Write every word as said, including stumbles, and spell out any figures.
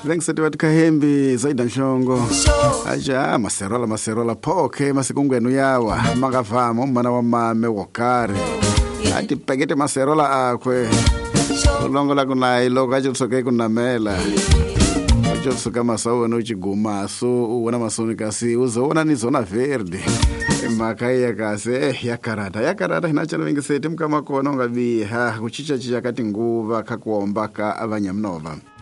Vengiseti vatikahembi zaida nshongo aja maserola maserola poke masikungwenu yawa magavamo umana wa mame wokari ati pekete maserola akwe ulongo la kunai loko acho tsoke kunamela acho tsoka masawo no chiguma so uona masoni kasi uzoona ni zona verde makaya kasi eh yakarata yakarata hinachana vengiseti mkama kona ngabi ha kuchicha chicha kati nguva kakuomba ka abanyamnova